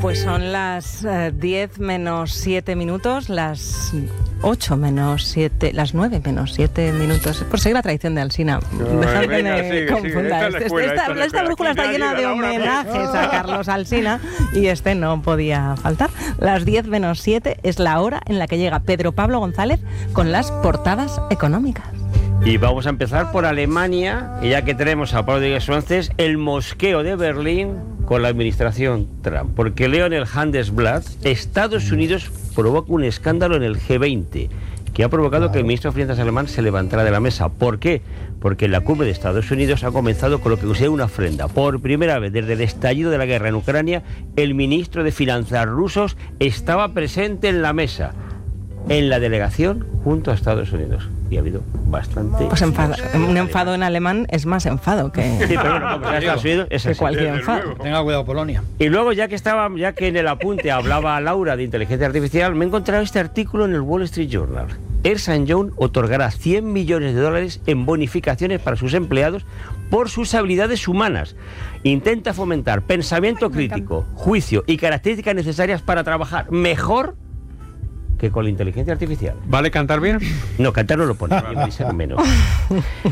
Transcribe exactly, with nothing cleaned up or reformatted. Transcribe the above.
Pues son las eh, diez menos siete minutos, las ocho menos siete, las nueve menos siete minutos. Por seguir la tradición de Alsina. No, Dejad que venga, me sigue, confunda. sigue. Esta es la Este- escuela, esta esta es la esta escuela. brújula está Aquí llena nadie de da la hora, homenajes a Carlos Alsina y este no podía faltar. Las diez menos siete es la hora en la que llega Pedro Pablo González con las portadas económicas. Y vamos a empezar por Alemania, y ya que tenemos a Pablo de Suárez, el mosqueo de Berlín con la administración Trump. Porque leo en el Handelsblatt, Estados Unidos provoca un escándalo en el G veinte, que ha provocado que el ministro de Finanzas alemán se levantara de la mesa. ¿Por qué? Porque la cumbre de Estados Unidos ha comenzado con lo que considera una ofrenda. Por primera vez desde el estallido de la guerra en Ucrania, el ministro de Finanzas rusos estaba presente en la mesa, en la delegación junto a Estados Unidos. Y ha habido bastante... Pues enfado, un enfado en alemán es más enfado que, Sí, pero bueno, como sea Estados Unidos, es que así. cualquier Desde enfado. luego. Tenga cuidado, Polonia. Y luego, ya que estaba, ya que en el apunte hablaba Laura de inteligencia artificial, me he encontrado este artículo en el Wall Street Journal. Ernst and Young otorgará cien millones de dólares en bonificaciones para sus empleados por sus habilidades humanas. Intenta fomentar pensamiento crítico, juicio y características necesarias para trabajar mejor que con la inteligencia artificial. ¿Vale cantar bien? No, cantar no lo pone, yo me dice menos.